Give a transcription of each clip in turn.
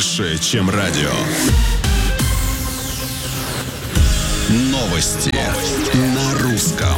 больше, чем радио. Новости на русском.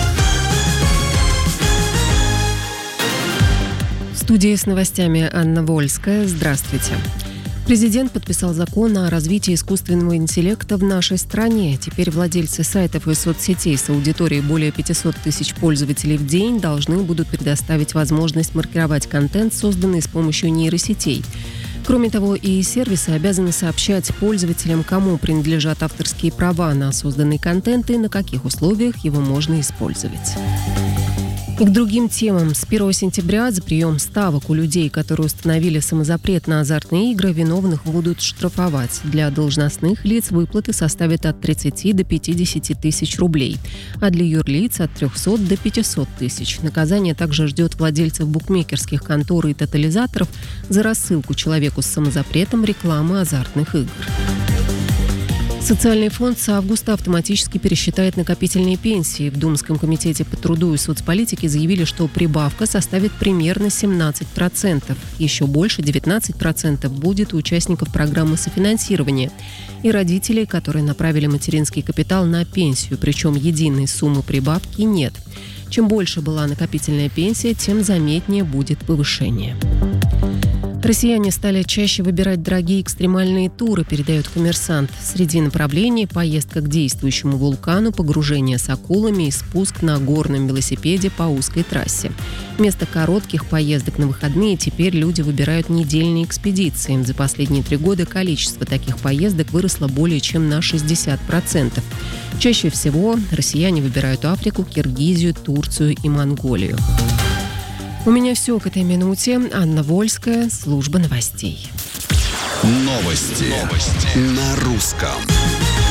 В студии с новостями Анна Вольская. Здравствуйте. Президент подписал закон о развитии искусственного интеллекта в нашей стране. Теперь владельцы сайтов и соцсетей с аудиторией более 500 тысяч пользователей в день должны будут предоставить возможность маркировать контент, созданный с помощью нейросетей. Кроме того, и сервисы обязаны сообщать пользователям, кому принадлежат авторские права на созданный контент и на каких условиях его можно использовать. И к другим темам. С 1 сентября за прием ставок у людей, которые установили самозапрет на азартные игры, виновных будут штрафовать. Для должностных лиц выплаты составят от 30 до 50 тысяч рублей, а для юрлиц от 300 до 500 тысяч. Наказание также ждет владельцев букмекерских контор и тотализаторов за рассылку человеку с самозапретом рекламы азартных игр. Социальный фонд с августа автоматически пересчитает накопительные пенсии. В Думском комитете по труду и соцполитике заявили, что прибавка составит примерно 17%. Еще больше, 19%, будет у участников программы софинансирования и родителей, которые направили материнский капитал на пенсию, причем единой суммы прибавки нет. Чем больше была накопительная пенсия, тем заметнее будет повышение. Россияне стали чаще выбирать дорогие экстремальные туры, передает «Коммерсант». Среди направлений – поездка к действующему вулкану, погружение с акулами и спуск на горном велосипеде по узкой трассе. Вместо коротких поездок на выходные теперь люди выбирают недельные экспедиции. За последние 3 года количество таких поездок выросло более чем на 60%. Чаще всего россияне выбирают Африку, Киргизию, Турцию и Монголию. У меня все к этой минуте. Анна Вольская, служба новостей. Новости на русском.